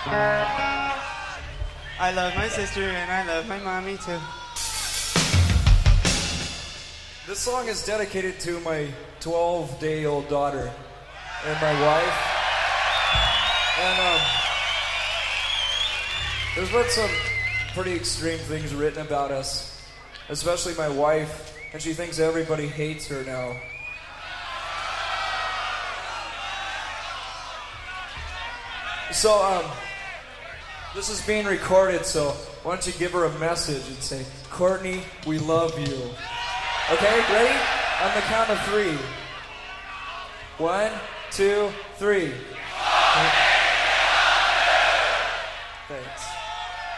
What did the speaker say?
I love my sister and I love my mommy too. This song is dedicated to my 12-day-old daughter and my wife. And there's been some pretty extreme things written about us, especially my wife, and she thinks everybody hates her now. So, this is being recorded, so why don't you give her a message and say, Courtney, we love you. Okay, ready? On the count of 3. 1, 2, 3.